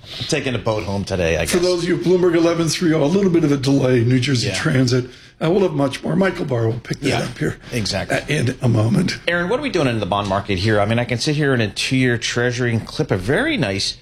taking a boat home today, I guess. For those of you, Bloomberg 11.30, a little bit of a delay, New Jersey Transit. We'll have much more. Michael Barr will pick that up here in a moment. Aaron, what are we doing in the bond market here? I mean, I can sit here in a 2-year Treasury and clip a very nice,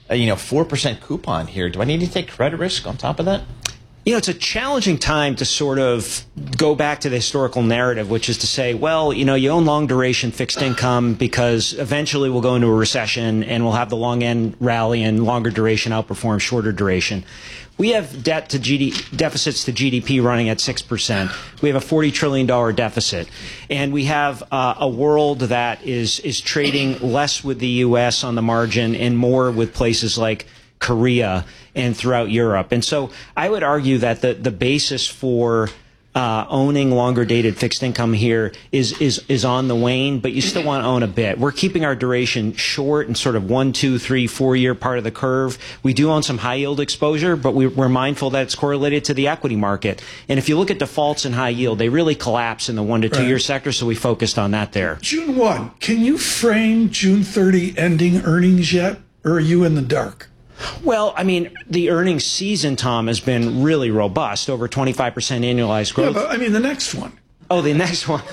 4% coupon here. Do I need to take credit risk on top of that? It's a challenging time to sort of go back to the historical narrative, which is to say, well, you own long duration fixed income because eventually we'll go into a recession and we'll have the long end rally and longer duration outperform shorter duration. We have deficits to GDP running at 6%. We have a $40 trillion deficit. And we have a world that is trading less with the U.S. on the margin and more with places like Korea and throughout Europe. And so I would argue that the basis for owning longer dated fixed income here is on the wane, but you still want to own a bit. We're keeping our duration short and sort of 1, 2, 3, 4 year part of the curve. We do own some high yield exposure, but we're mindful that it's correlated to the equity market. And if you look at defaults in high yield, they really collapse in the 1 to 2 year sector, so we focused on that there. June 1, can you frame June 30 ending earnings yet, or are you in the dark? Well, I mean, the earnings season, Tom, has been really robust, over 25% annualized growth. Yeah, but I mean, the next one. Oh, the next one.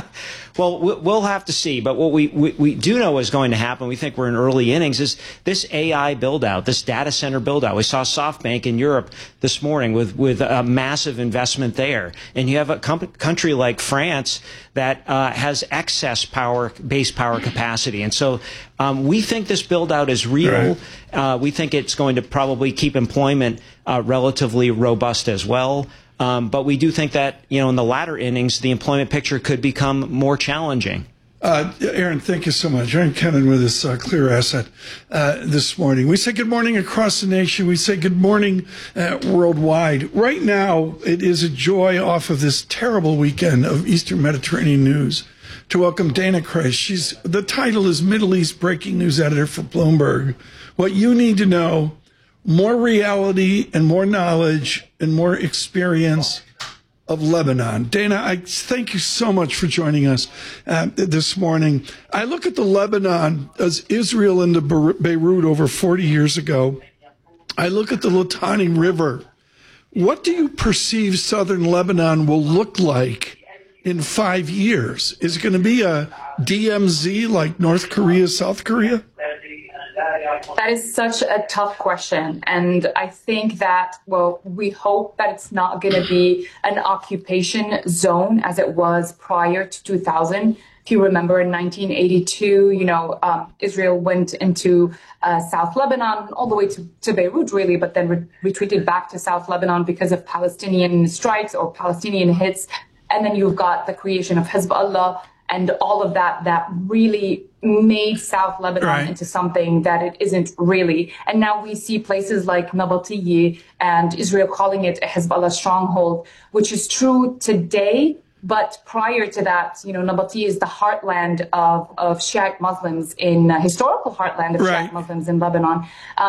Well, we'll have to see. But what we do know is going to happen, we think we're in early innings, is this AI build-out, this data center build-out. We saw SoftBank in Europe this morning with a massive investment there. And you have a country like France that has excess base power capacity. And so we think this build-out is real. Right. We think it's going to probably keep employment relatively robust as well. But we do think that, in the latter innings, the employment picture could become more challenging. Aaron, thank you so much. Aaron Kennan with us, Clear Asset, this morning. We say good morning across the nation. We say good morning worldwide. Right now, it is a joy off of this terrible weekend of Eastern Mediterranean news to welcome Dana Kreiss. The title is Middle East Breaking News Editor for Bloomberg. What you need to know: more reality and more knowledge and more experience of Lebanon. Dana, I thank you so much for joining us this morning. I look at the Lebanon as Israel into Beirut over 40 years ago. I look at the Litani River. What do you perceive southern Lebanon will look like in 5 years? Is it going to be a DMZ like North Korea, South Korea? That is such a tough question. And I think that, we hope that it's not going to be an occupation zone as it was prior to 2000. If you remember, in 1982, Israel went into South Lebanon all the way to Beirut, really, but then retreated back to South Lebanon because of Palestinian strikes or Palestinian hits. And then you've got the creation of Hezbollah and all of that really made South Lebanon into something that it isn't really. And now we see places like Nabateeh and Israel calling it a Hezbollah stronghold, which is true today. But prior to that, Nabateeh is the heartland of Shiite Muslims historical heartland of Shiite Muslims in Lebanon.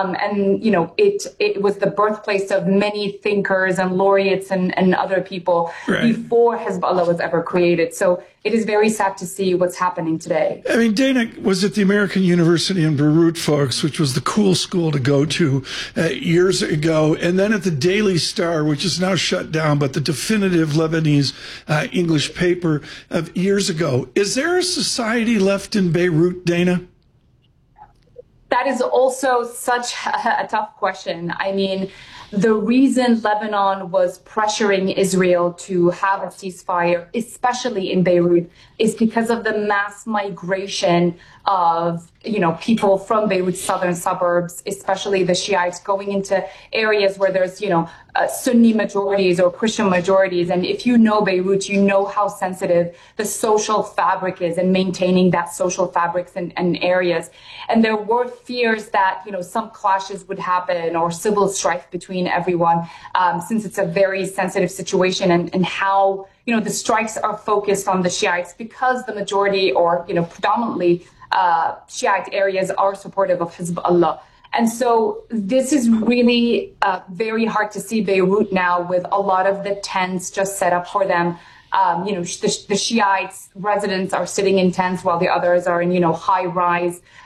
It was the birthplace of many thinkers and laureates and other people before Hezbollah was ever created. So it is very sad to see what's happening today. I mean, Dana was at the American University in Beirut, folks, which was the cool school to go to years ago. And then at the Daily Star, which is now shut down, but the definitive Lebanese English paper of years ago. Is there a society left in Beirut, Dana? That is also such a tough question. I mean, the reason Lebanon was pressuring Israel to have a ceasefire, especially in Beirut, is because of the mass migration of, people from Beirut's southern suburbs, especially the Shiites, going into areas where there's, Sunni majorities or Christian majorities. And if you know Beirut, you know how sensitive the social fabric is and maintaining that social fabrics and areas. And there were fears that, some clashes would happen or civil strife between everyone, since it's a very sensitive situation and how, the strikes are focused on the Shiites because the majority or, predominantly Shiite areas are supportive of Hezbollah. And so this is really very hard to see Beirut now with a lot of the tents just set up for them. The Shiites residents are sitting in tents while the others are in, high-rise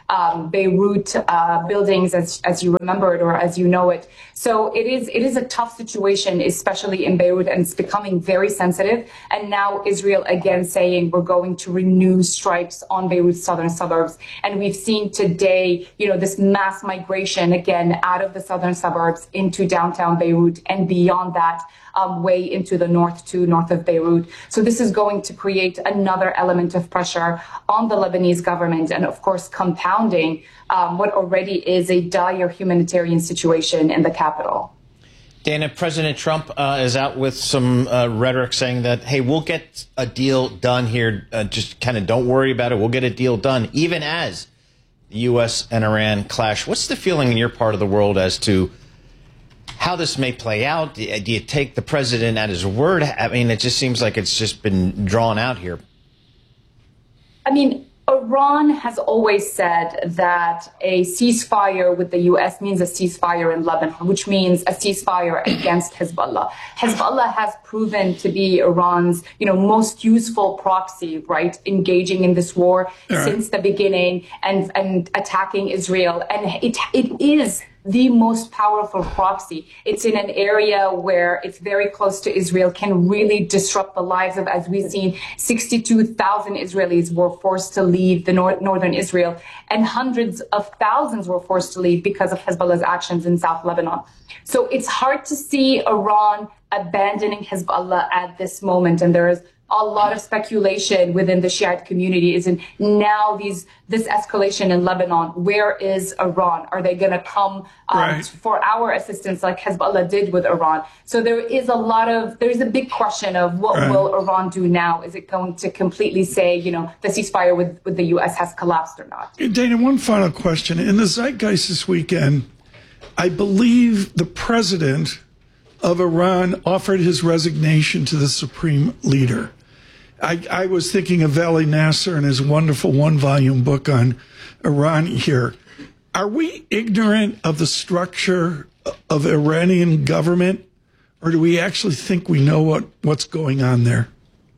Beirut buildings, as you remember it or as you know it. So it is a tough situation, especially in Beirut, and it's becoming very sensitive. And now Israel again saying we're going to renew strikes on Beirut's southern suburbs. And we've seen today, this mass migration again out of the southern suburbs into downtown Beirut and beyond that, way into the north of Beirut. So this is going to create another element of pressure on the Lebanese government and, of course, compounding what already is a dire humanitarian situation in the capital. Dana, President Trump is out with some rhetoric saying that, hey, we'll get a deal done here. Just kind of don't worry about it. We'll get a deal done, even as the U.S. and Iran clash. What's the feeling in your part of the world as to how this may play out? Do you take the president at his word? I mean, it just seems like it's just been drawn out here. I mean, Iran has always said that a ceasefire with the U.S. means a ceasefire in Lebanon, which means a ceasefire against Hezbollah. Hezbollah has proven to be Iran's, most useful proxy, right, engaging in this war since the beginning and attacking Israel. And it is the most powerful proxy. It's in an area where it's very close to Israel, can really disrupt the lives of, as we've seen, 62,000 Israelis were forced to leave the northern Israel, and hundreds of thousands were forced to leave because of Hezbollah's actions in South Lebanon. So it's hard to see Iran abandoning Hezbollah at this moment, and there is a lot of speculation within the Shiite community is in now this escalation in Lebanon. Where is Iran? Are they going to come for our assistance like Hezbollah did with Iran? So there's a big question of what will Iran do now? Is it going to completely say, the ceasefire with the U.S. has collapsed or not? Dana, one final question. In the zeitgeist this weekend, I believe the president of Iran offered his resignation to the supreme leader. I was thinking of Vali Nasser and his wonderful one-volume book on Iran here. Are we ignorant of the structure of Iranian government, or do we actually think we know what's going on there?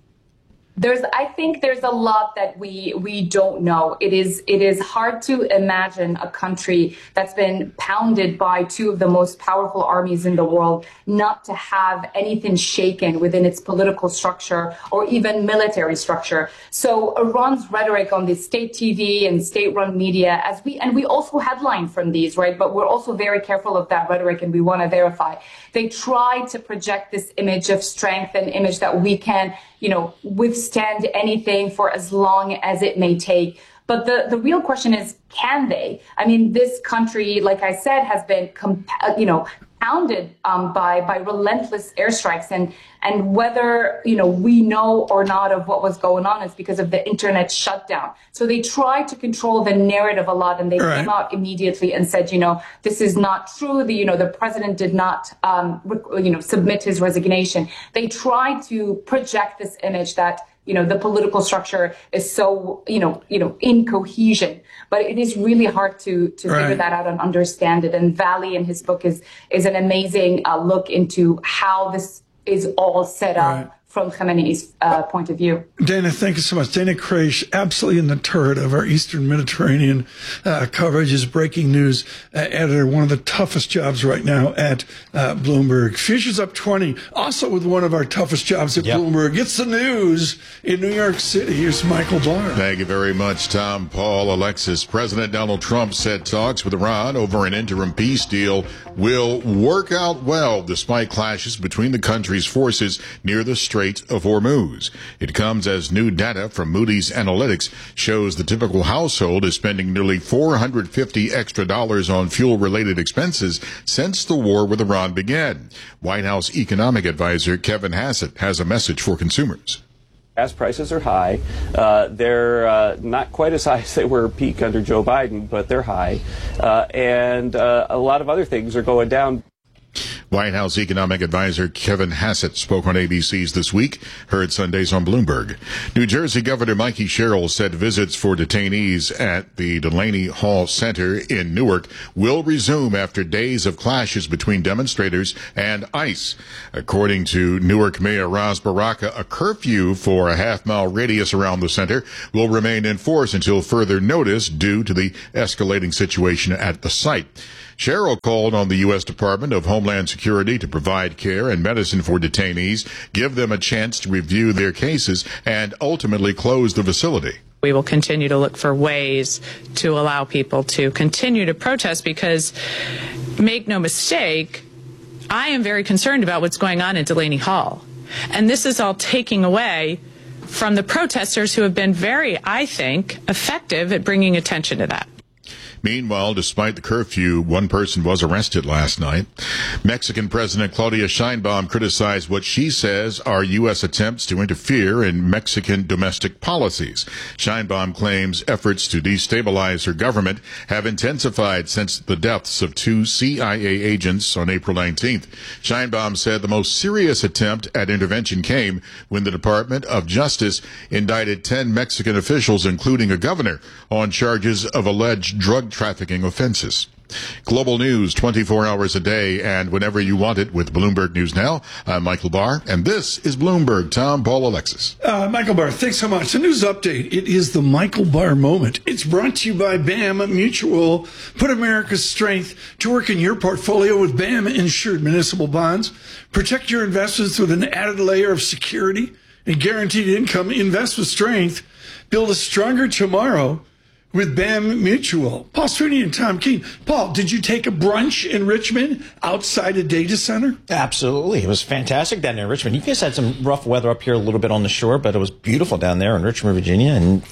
I think there's a lot that we don't know. It is hard to imagine a country that's been pounded by two of the most powerful armies in the world not to have anything shaken within its political structure or even military structure. So Iran's rhetoric on the state TV and state-run media, we also headline from these, right? But we're also very careful of that rhetoric, and we want to verify. They try to project this image of strength and image that we can, withstand anything for as long as it may take. But the real question is, can they? I mean, this country, like I said, has been, pounded by relentless airstrikes, and whether we know or not of what was going on is because of the internet shutdown. So they tried to control the narrative a lot, and they came out immediately and said, this is not true. The president did not submit his resignation. They tried to project this image that the political structure is so, in cohesion. But it is really hard to figure that out and understand it. And Vali in his book is an amazing look into how this is all set up from Khamenei's point of view. Dana, thank you so much. Dana Kraish, absolutely in the turret of our Eastern Mediterranean coverage, is breaking news editor, one of the toughest jobs right now at Bloomberg. Futures up 20, also with one of our toughest jobs at Bloomberg. It's the news in New York City. Here's Michael Barr. Thank you very much, Tom, Paul, Alexis. President Donald Trump said talks with Iran over an interim peace deal will work out well despite clashes between the country's forces near the Strait of Hormuz. It comes as new data from Moody's Analytics shows the typical household is spending nearly $450 extra on fuel-related expenses since the war with Iran began. White House economic advisor Kevin Hassett has a message for consumers. Gas prices are high. They're not quite as high as they were peak under Joe Biden, but they're high. And a lot of other things are going down. White House economic advisor Kevin Hassett spoke on ABC's This Week, heard Sundays on Bloomberg. New Jersey Governor Mikey Sherrill said visits for detainees at the Delaney Hall Center in Newark will resume after days of clashes between demonstrators and ICE. According to Newark Mayor Ras Baraka, a curfew for a half-mile radius around the center will remain in force until further notice due to the escalating situation at the site. Sherrill called on the U.S. Department of Homeland Security to provide care and medicine for detainees, give them a chance to review their cases, and ultimately close the facility. We will continue to look for ways to allow people to continue to protest because, make no mistake, I am very concerned about what's going on at Delaney Hall. And this is all taking away from the protesters who have been very, I think, effective at bringing attention to that. Meanwhile, despite the curfew, one person was arrested last night. Mexican President Claudia Sheinbaum criticized what she says are U.S. attempts to interfere in Mexican domestic policies. Sheinbaum claims efforts to destabilize her government have intensified since the deaths of 2 CIA agents on April 19th. Sheinbaum said the most serious attempt at intervention came when the Department of Justice indicted 10 Mexican officials, including a governor, on charges of alleged drug trafficking offenses. Global news 24 hours a day and whenever you want it with Bloomberg News Now. I'm Michael Barr, and this is Bloomberg. Tom, Paul, Alexis. Michael Barr, thanks so much. A news update. It is the Michael Barr moment. It's brought to you by BAM Mutual. Put America's strength to work in your portfolio with BAM insured municipal bonds. Protect your investments with an added layer of security and guaranteed income. Invest with strength. Build a stronger tomorrow with BAM Mutual. Paul Sweeney and Tom Keene. Paul, did you take a brunch in Richmond outside a data center? Absolutely. It was fantastic down there in Richmond. You guys had some rough weather up here a little bit on the shore, but it was beautiful down there in Richmond, Virginia, and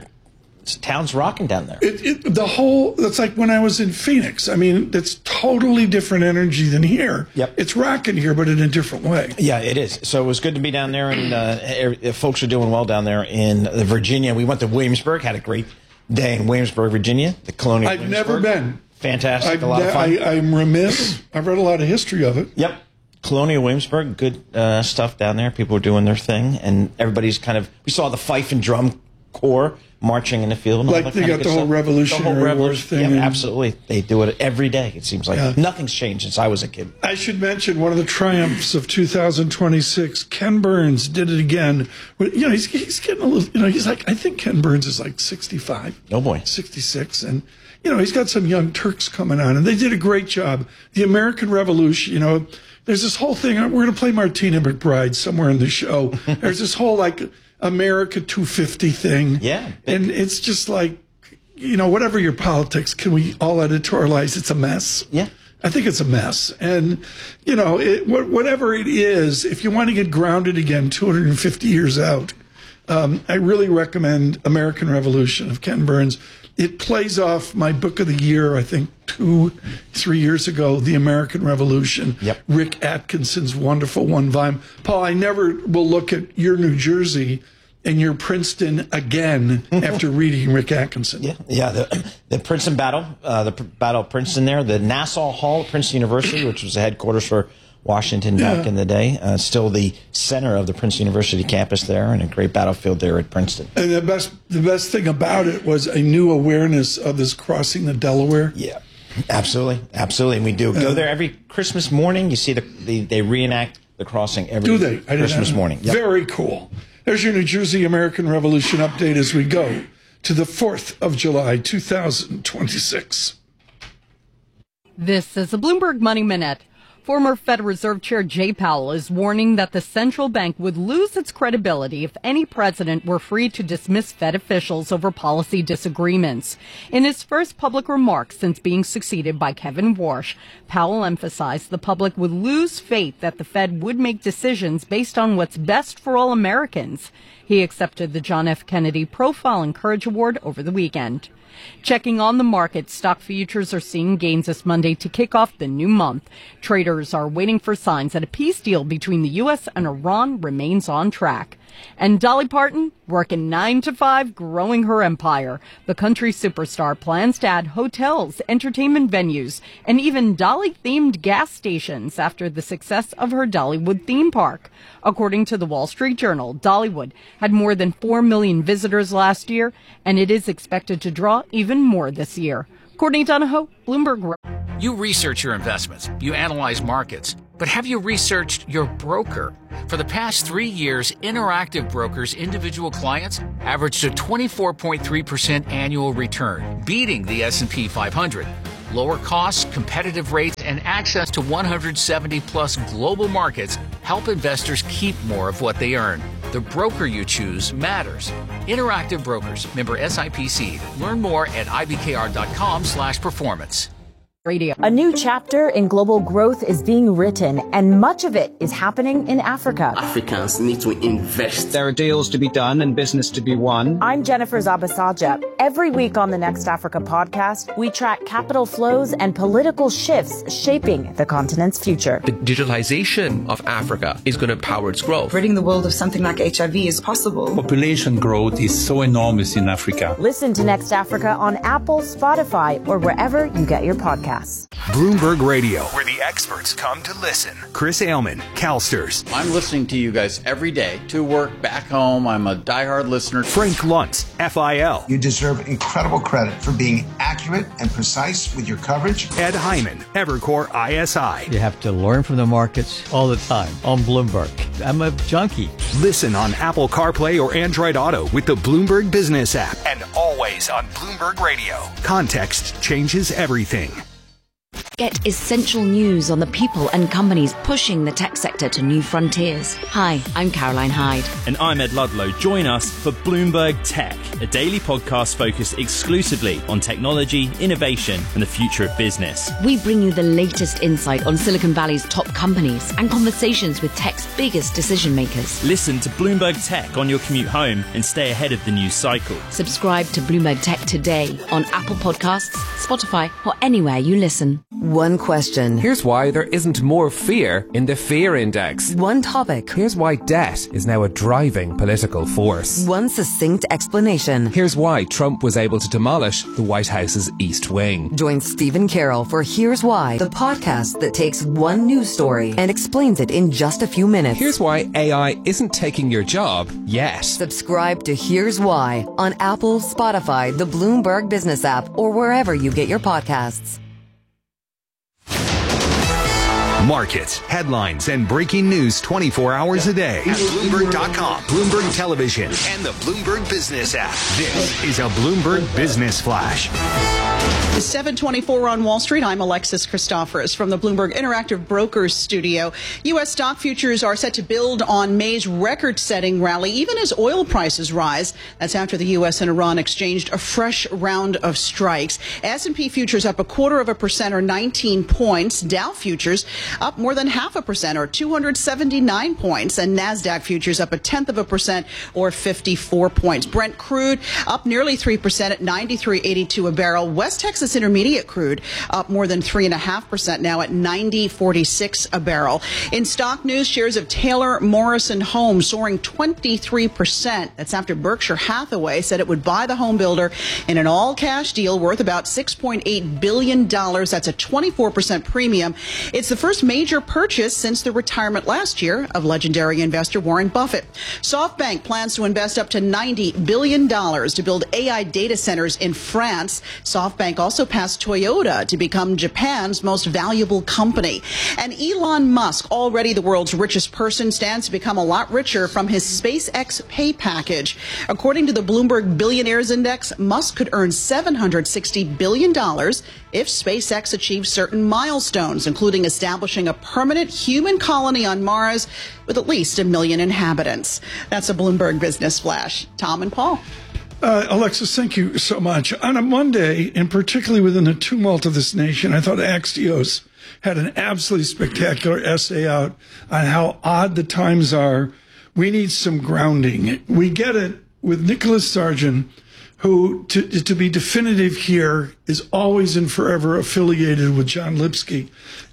town's rocking down there. That's like when I was in Phoenix. I mean, it's totally different energy than here. Yep. It's rocking here, but in a different way. Yeah, it is. So it was good to be down there, and folks are doing well down there in Virginia. We went to Williamsburg, had a great day in Williamsburg, Virginia, the Colonial I've never been. Fantastic, a lot of fun. I'm remiss. I've read a lot of history of it. Yep. Colonial Williamsburg, good stuff down there. People were doing their thing, and everybody's we saw the fife and drum corps marching in the field. And like they got the whole Revolutionary War thing. Yeah, absolutely. They do it every day, it seems like. Yeah. Nothing's changed since I was a kid. I should mention one of the triumphs of 2026. Ken Burns did it again. He's getting a little, he's like, I think Ken Burns is like 65. Oh, boy. 66. And, he's got some young Turks coming on, and they did a great job. The American Revolution, there's this whole thing. We're going to play Martina McBride somewhere in the show. There's this whole, America 250 thing. Yeah. And it's just like, whatever your politics, can we all editorialize it's a mess? Yeah. I think it's a mess. And, whatever it is, if you want to get grounded again 250 years out, I really recommend American Revolution of Ken Burns. It plays off my book of the year, I think 2-3 years ago, The American Revolution. Yep. Rick Atkinson's wonderful one volume. Paul, I never will look at your New Jersey and your Princeton again after reading Rick Atkinson. Yeah. The Princeton battle, the Battle of Princeton there, the Nassau Hall at Princeton University, which was the headquarters for Washington back in the day, still the center of the Princeton University campus there, and a great battlefield there at Princeton. And the best thing about it was a new awareness of this crossing the Delaware. Yeah, absolutely. And we do go there every Christmas morning. You see they reenact the crossing every Christmas morning. Yep. Very cool. There's your New Jersey American Revolution update as we go to the 4th of July, 2026. This is a Bloomberg Money Minute. Former Fed Reserve Chair Jay Powell is warning that the central bank would lose its credibility if any president were free to dismiss Fed officials over policy disagreements. In his first public remarks since being succeeded by Kevin Warsh, Powell emphasized the public would lose faith that the Fed would make decisions based on what's best for all Americans. He accepted the John F. Kennedy Profile and Courage Award over the weekend. Checking on the market, stock futures are seeing gains this Monday to kick off the new month. Traders leaders are waiting for signs that a peace deal between the U.S. and Iran remains on track. And Dolly Parton, working 9 to 5, growing her empire. The country superstar plans to add hotels, entertainment venues, and even Dolly-themed gas stations after the success of her Dollywood theme park. According to the Wall Street Journal, Dollywood had more than 4 million visitors last year, and it is expected to draw even more this year. Courtney Donahoe, Bloomberg. You research your investments, you analyze markets, but have you researched your broker? For the past 3 years, Interactive Brokers' individual clients averaged a 24.3% annual return, beating the S&P 500. Lower costs, competitive rates, and access to 170-plus global markets help investors keep more of what they earn. The broker you choose matters. Interactive Brokers, member SIPC. Learn more at ibkr.com/performance. Radio. A new chapter in global growth is being written, and much of it is happening in Africa. Africans need to invest. There are deals to be done and business to be won. I'm Jennifer Zabasaja. Every week on the Next Africa podcast, we track capital flows and political shifts shaping the continent's future. The digitalization of Africa is going to power its growth. Ridding the world of something like HIV is possible. Population growth is so enormous in Africa. Listen to Next Africa on Apple, Spotify, or wherever you get your podcasts. Bloomberg Radio, where the experts come to listen. Chris Ailman, CalSTRS. I'm listening to you guys every day, to work, back home. I'm a diehard listener. Frank Luntz, FIL. You deserve incredible credit for being accurate and precise with your coverage. Ed Hyman, Evercore ISI. You have to learn from the markets all the time on Bloomberg. I'm a junkie. Listen on Apple CarPlay or Android Auto with the Bloomberg Business app. And always on Bloomberg Radio. Context changes everything. Get essential news on the people and companies pushing the tech sector to new frontiers. Hi, I'm Caroline Hyde. And I'm Ed Ludlow. Join us for Bloomberg Tech, a daily podcast focused exclusively on technology, innovation, and the future of business. We bring you the latest insight on Silicon Valley's top companies and conversations with tech's biggest decision makers. Listen to Bloomberg Tech on your commute home and stay ahead of the news cycle. Subscribe to Bloomberg Tech today on Apple Podcasts, Spotify, or anywhere you listen. One question. Here's why there isn't more fear in the fear index. One topic. Here's why debt is now a driving political force. One succinct explanation. Here's why Trump was able to demolish the White House's East Wing. Join Stephen Carroll for Here's Why, the podcast that takes one news story and explains it in just a few minutes. Here's why AI isn't taking your job yet. Subscribe to Here's Why on Apple, Spotify, the Bloomberg Business app, or wherever you get your podcasts. Markets, headlines, and breaking news 24 hours a day at Bloomberg.com, Bloomberg Television, and the Bloomberg Business app. This is a Bloomberg Business Flash. 7:24 on Wall Street. I'm Alexis Christoforous from the Bloomberg Interactive Brokers studio. U.S. stock futures are set to build on May's record-setting rally, even as oil prices rise. That's after the U.S. and Iran exchanged a fresh round of strikes. S&P futures up 0.25% or 19 points. Dow futures up more than 0.5% or 279 points. And NASDAQ futures up 0.1% or 54 points. Brent crude up nearly 3% at $93.82 a barrel. West Texas Intermediate crude up more than 3.5% now at $90.46 a barrel. In stock news, shares of Taylor Morrison Homes soaring 23%. That's after Berkshire Hathaway said it would buy the home builder in an all-cash deal worth about $6.8 billion. That's a 24% premium. It's the first major purchase since the retirement last year of legendary investor Warren Buffett. SoftBank plans to invest up to $90 billion to build AI data centers in France. SoftBank also passed Toyota to become Japan's most valuable company. And Elon Musk, already the world's richest person, stands to become a lot richer from his SpaceX pay package. According to the Bloomberg Billionaires Index, Musk could earn $760 billion if SpaceX achieves certain milestones, including establishing a permanent human colony on Mars with at least 1 million inhabitants. That's a Bloomberg Business Flash. Tom and Paul. Alexis, thank you so much. On a Monday, and particularly within the tumult of this nation, I thought Axios had an absolutely spectacular essay out on how odd the times are. We need some grounding. We get it with Nicholas Sargent who, to be definitive here, is always and forever affiliated with John Lipsky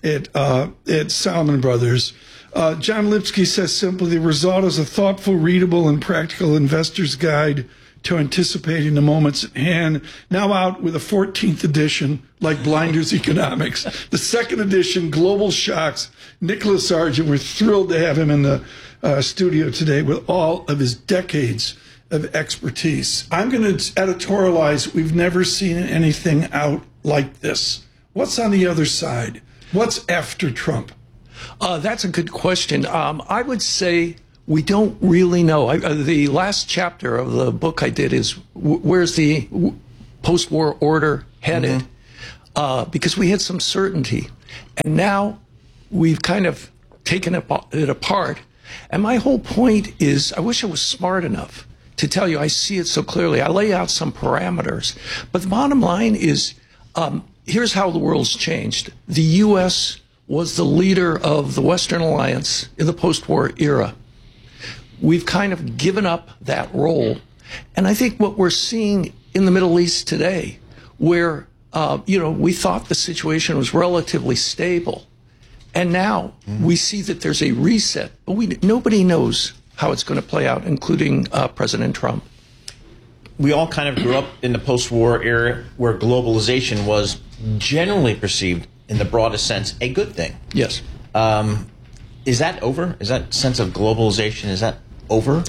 at Salomon Brothers. John Lipsky says simply, the result is a thoughtful, readable, and practical investor's guide to anticipating the moments at hand, now out with a 14th edition, like Blinders Economics. The second edition, Global Shocks. Nicholas Sargent, we're thrilled to have him in the studio today with all of his decades of expertise. I'm going to editorialize, we've never seen anything out like this. What's on the other side? What's after Trump? That's a good question. I would say we don't really know. The last chapter of the book I did is where's the post-war order headed? Because we had some certainty. And now we've kind of taken it apart. And my whole point is, I wish I was smart enough to tell you I see it so clearly. I lay out some parameters. But the bottom line is, here's how the world's changed. The U.S. was the leader of the Western Alliance in the post-war era. We've kind of given up that role. And I think what we're seeing in the Middle East today, where, we thought the situation was relatively stable. And now we see that there's a reset, but nobody knows how it's going to play out, including President Trump. We all kind of grew up in the post-war era where globalization was generally perceived, in the broadest sense, a good thing. Yes. Is that over? Is that sense of globalization, is that over?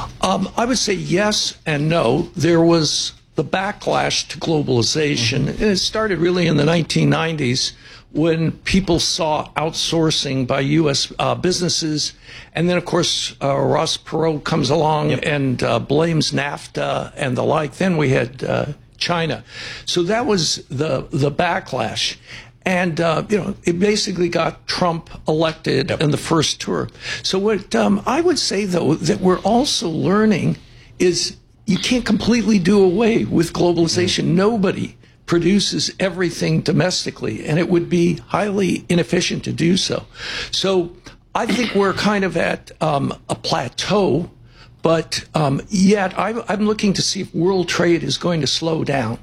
I would say yes and no. There was the backlash to globalization, and it started really in the 1990s when people saw outsourcing by U.S. Businesses. And then, of course, Ross Perot comes along and blames NAFTA and the like. Then we had China. So that was the backlash. And, it basically got Trump elected in the first tour. So what I would say, though, that we're also learning is you can't completely do away with globalization. Nobody produces everything domestically, and it would be highly inefficient to do so. So I think we're kind of at a plateau, but yet I'm looking to see if world trade is going to slow down.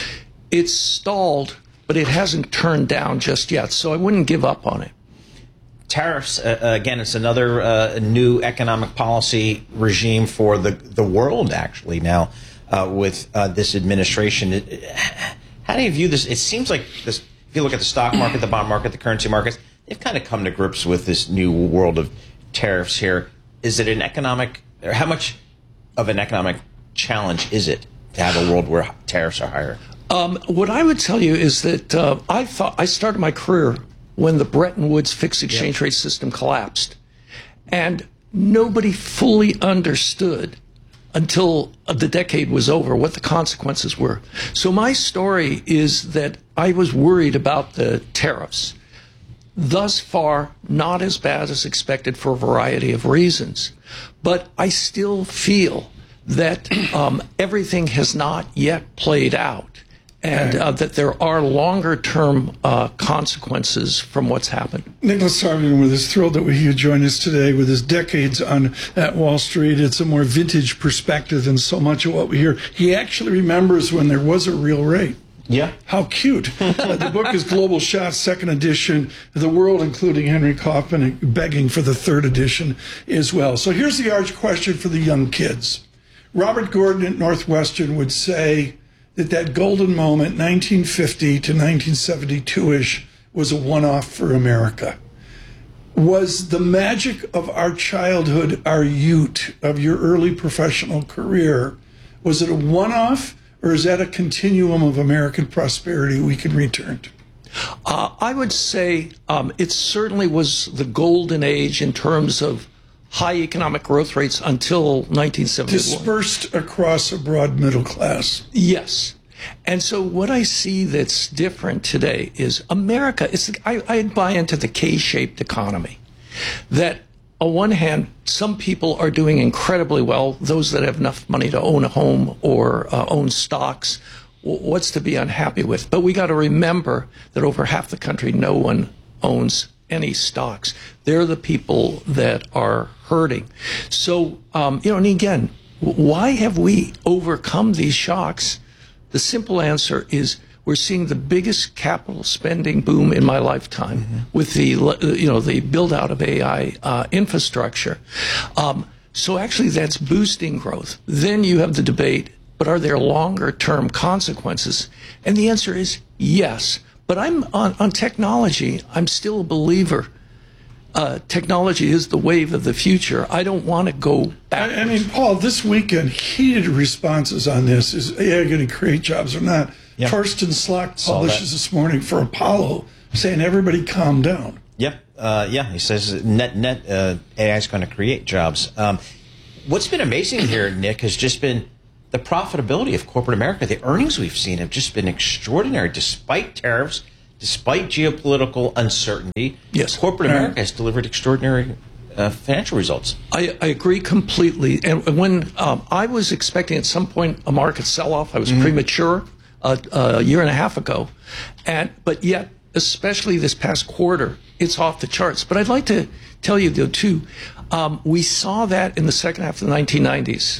It's stalled, but it hasn't turned down just yet, so I wouldn't give up on it. Tariffs, again, it's another new economic policy regime for the world, actually, now with this administration. How do you view this? It seems like this, if you look at the stock market, the bond market, the currency markets, they've kind of come to grips with this new world of tariffs here. Is it an economic, or how much of an economic challenge is it to have a world where tariffs are higher? What I would tell you is that I started my career when the Bretton Woods fixed exchange rate system collapsed. And nobody fully understood until the decade was over what the consequences were. So my story is that I was worried about the tariffs. Thus far, not as bad as expected for a variety of reasons. But I still feel that everything has not yet played out. And that there are longer-term consequences from what's happened. Nicholas Sargent with us, thrilled that he could join us today with his decades on at Wall Street. It's a more vintage perspective than so much of what we hear. He actually remembers when there was a real rate. Yeah. How cute. The book is Global Shots, second edition. The world, including Henry Kaufman, begging for the third edition as well. So here's the arch question for the young kids. Robert Gordon at Northwestern would say that golden moment, 1950 to 1972-ish, was a one-off for America. Was the magic of our childhood, our youth, of your early professional career, was it a one-off, or is that a continuum of American prosperity we can return to? I would say it certainly was the golden age in terms of high economic growth rates until 1971. Dispersed across a broad middle class. Yes. And so what I see that's different today is America, I buy into the K-shaped economy. That on one hand, some people are doing incredibly well, those that have enough money to own a home or own stocks. What's to be unhappy with? But we got to remember that over half the country, no one owns any stocks. They're the people that are hurting. So, and again, Why have we overcome these shocks? The simple answer is we're seeing the biggest capital spending boom in my lifetime with the build out of AI infrastructure. So actually that's boosting growth. Then you have the debate, but are there longer term consequences? And the answer is yes. But I'm on technology, I'm still a believer. Technology is the wave of the future. I don't want to go back. I mean, Paul, this weekend, heated responses on this. Is AI going to create jobs or not? Yep. Torsten Slok publishes this morning for Apollo saying everybody calm down. Yep. He says net AI is going to create jobs. What's been amazing here, Nick, has just been the profitability of corporate America. The earnings we've seen have just been extraordinary despite tariffs. Despite geopolitical uncertainty, yes, corporate America has delivered extraordinary financial results. I agree completely. And when I was expecting at some point a market sell-off, I was premature a year and a half ago. But yet, especially this past quarter, it's off the charts. But I'd like to tell you, though, too, we saw that in the second half of the 1990s.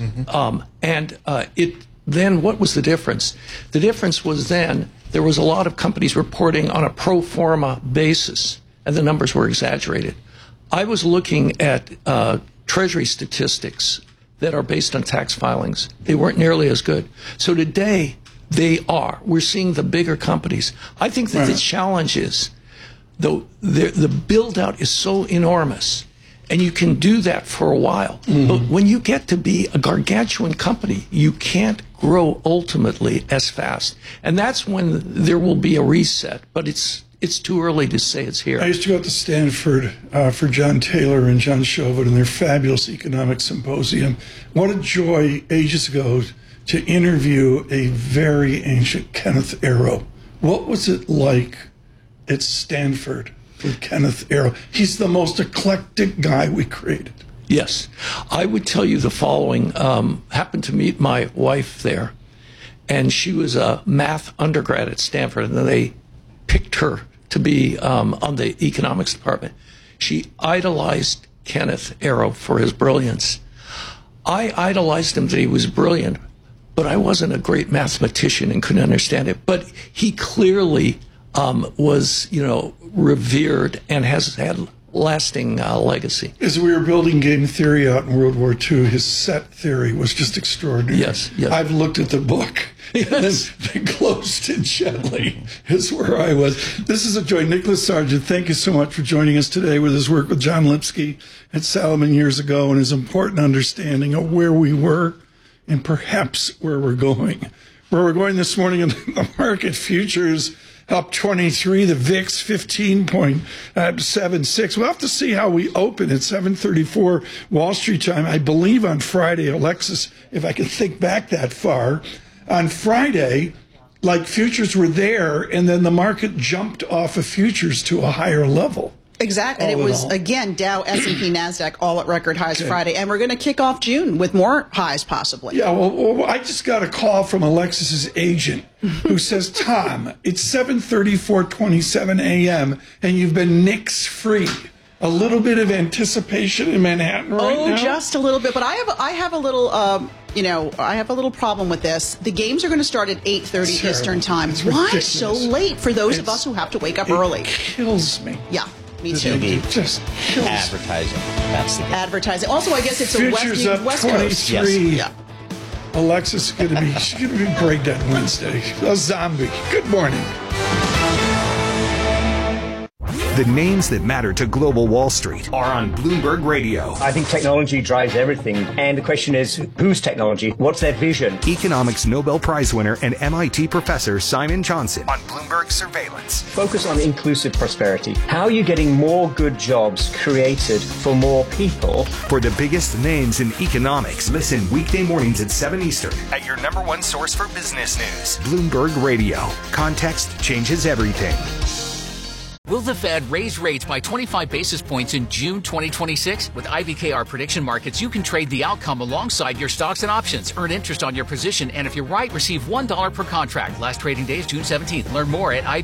Then what was the difference? The difference was then there was a lot of companies reporting on a pro forma basis, and the numbers were exaggerated. I was looking at Treasury statistics that are based on tax filings. They weren't nearly as good. So today, they are. We're seeing the bigger companies. I think that the challenge is, though, the build-out is so enormous, and you can do that for a while. But when you get to be a gargantuan company, you can't grow ultimately as fast. And that's when there will be a reset. But it's too early to say it's here. I used to go out to Stanford for John Taylor and John Chauvin and their fabulous economic symposium. What a joy ages ago to interview a very ancient Kenneth Arrow. What was it like at Stanford with Kenneth Arrow? He's the most eclectic guy we created. Yes. I would tell you the following. Happened to meet my wife there, and she was a math undergrad at Stanford, and then they picked her to be on the economics department. She idolized Kenneth Arrow for his brilliance. I idolized him that he was brilliant, but I wasn't a great mathematician and couldn't understand it. But he clearly was, revered and has had lasting legacy. As we were building game theory out in World War II, his set theory was just extraordinary. Yes. I've looked at the book. Yes. And then closed it gently is where I was. This is a joy. Nicholas Sargent, thank you so much for joining us today with his work with John Lipsky at Salomon years ago and his important understanding of where we were and perhaps where we're going. Where we're going this morning in the market futures up 23, the VIX 15.76. We'll have to see how we open at 7:34 Wall Street time. I believe on Friday, Alexis, if I can think back that far, on Friday, futures were there, and then the market jumped off of futures to a higher level. Exactly. And it was, again, Dow, S&P, NASDAQ, all at record highs Friday. And we're going to kick off June with more highs, possibly. Yeah, well, I just got a call from Alexis's agent who says, Tom, it's 7:34:27 a.m., and you've been NIX-free. A little bit of anticipation in Manhattan right now? Oh, just a little bit. But I have a little... I have a little problem with this. The games are going to start at 8:30 Eastern time. Why so late for those of us who have to wake up early? It kills me. Yeah, me too. It just kills advertising. That's the game. Advertising. Also, I guess it's Futures a up West 23. Coast. Yes. Yeah. Alexis is going to be breakdown Wednesday. A zombie. Good morning. The names that matter to global Wall Street are on Bloomberg Radio. I think technology drives everything. And the question is, whose technology? What's their vision? Economics Nobel Prize winner and MIT professor Simon Johnson on Bloomberg Surveillance. Focus on inclusive prosperity. How are you getting more good jobs created for more people? For the biggest names in economics, listen weekday mornings at 7 Eastern at your number one source for business news. Bloomberg Radio. Context changes everything. Will the Fed raise rates by 25 basis points in June 2026? With IBKR Prediction Markets, you can trade the outcome alongside your stocks and options. Earn interest on your position, and if you're right, receive $1 per contract. Last trading day is June 17th. Learn more at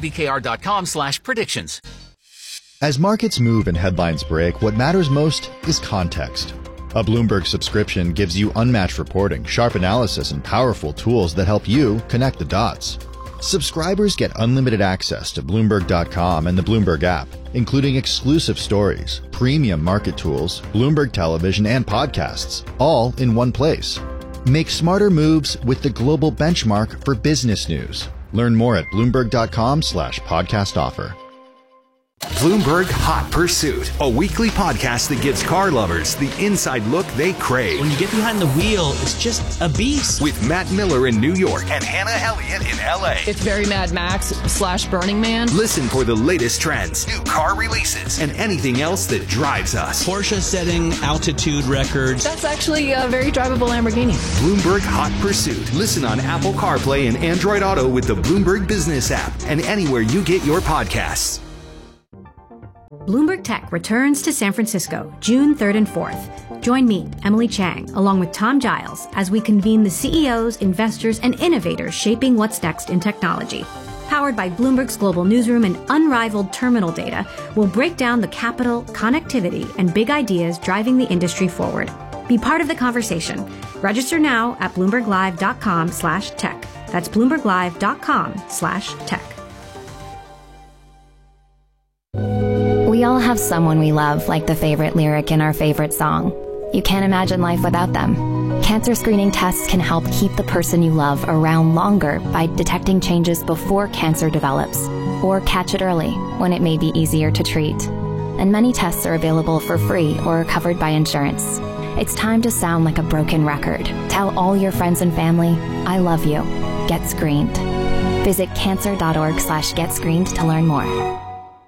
ibkr.com/predictions. As markets move and headlines break, what matters most is context. A Bloomberg subscription gives you unmatched reporting, sharp analysis, and powerful tools that help you connect the dots. Subscribers get unlimited access to Bloomberg.com and the Bloomberg app, including exclusive stories, premium market tools, Bloomberg television, and podcasts, all in one place. Make smarter moves with the global benchmark for business news. Learn more at Bloomberg.com/podcast offer. Bloomberg Hot Pursuit, a weekly podcast that gives car lovers the inside look they crave. When you get behind the wheel, it's just a beast. With Matt Miller in New York and Hannah Elliott in LA. It's very Mad Max / Burning Man. Listen for the latest trends, new car releases, and anything else that drives us. Porsche setting altitude records. That's actually a very drivable Lamborghini. Bloomberg Hot Pursuit. Listen on Apple CarPlay and Android Auto with the Bloomberg Business app and anywhere you get your podcasts. Bloomberg Tech returns to San Francisco June 3rd and 4th. Join me, Emily Chang, along with Tom Giles, as we convene the CEOs, investors, and innovators shaping what's next in technology. Powered by Bloomberg's global newsroom and unrivaled terminal data, we'll break down the capital, connectivity, and big ideas driving the industry forward. Be part of the conversation. Register now at BloombergLive.com/tech. That's BloombergLive.com/tech. We all have someone we love, like the favorite lyric in our favorite song. You can't imagine life without them. Cancer screening tests can help keep the person you love around longer by detecting changes before cancer develops, or catch it early when it may be easier to treat. And many tests are available for free or covered by insurance. It's time to sound like a broken record. Tell all your friends and family, I love you. Get screened. Visit cancer.org/getscreened to learn more.